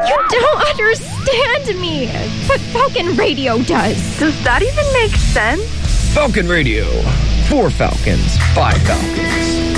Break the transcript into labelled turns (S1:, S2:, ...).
S1: You don't understand me. But Falcon Radio does.
S2: Does that even make sense?
S3: Falcon Radio. 4 Falcons, 5 Falcons.